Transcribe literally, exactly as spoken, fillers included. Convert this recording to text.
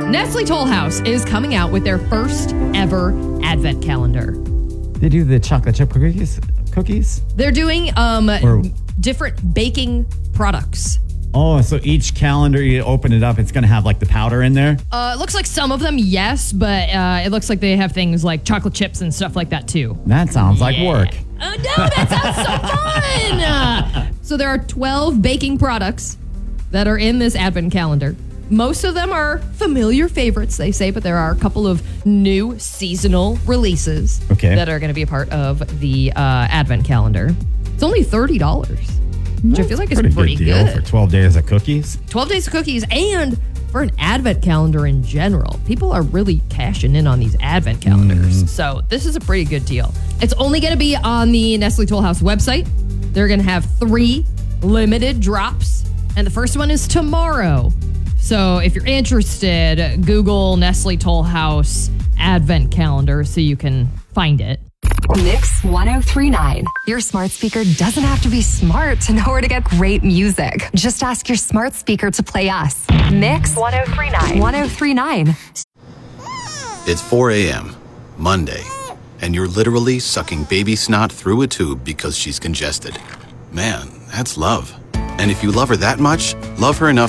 Nestle Toll House is coming out with their first ever advent calendar. They do the chocolate chip cookies? Cookies? They're doing um, Or- different baking products. Oh, so each calendar, you open it up, it's going to have like the powder in there? Uh, it looks like some of them, yes, but uh, it looks like they have things like chocolate chips and stuff like that too. That sounds like work. Oh, no, that sounds so fun. Uh, so there are twelve baking products that are in this advent calendar. Most of them are familiar favorites, they say, but there are a couple of new seasonal releases Okay. that are going to be a part of the uh, advent calendar. It's only thirty dollars, which I feel like is Pretty, pretty good deal good. for twelve days of cookies. twelve days of cookies, and for an advent calendar in general. People are really cashing in on these advent calendars. Mm. So this is a pretty good deal. It's only going to be on the Nestle Toll House website. They're going to have three limited drops, and the first one is tomorrow. So if you're interested, Google Nestle Toll House advent calendar so you can find it. Mix ten thirty-nine. Your smart speaker doesn't have to be smart to know where to get great music. Just ask your smart speaker to play us. Mix ten thirty-nine. ten thirty-nine. It's four a.m., Monday, and you're literally sucking baby snot through a tube because she's congested. Man, that's love. And if you love her that much, love her enough